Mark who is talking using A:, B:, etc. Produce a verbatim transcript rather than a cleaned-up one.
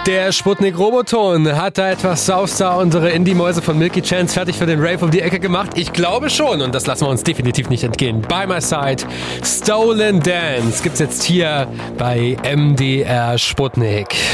A: Der Sputnik Roboton hat da etwas Saustar unsere Indie-Mäuse von Milky Chance fertig für den Rave um die Ecke gemacht. Ich glaube schon und das lassen wir uns definitiv nicht entgehen. By My Side, Stolen Dance gibt's jetzt hier bei M D R Sputnik.